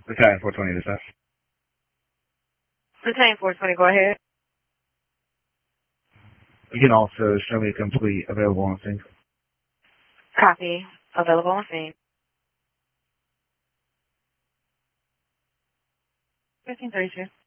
Battalion 420 to Seth. Battalion 420, go ahead. You can also show me complete available on scene. Copy. Available on scene. 1532.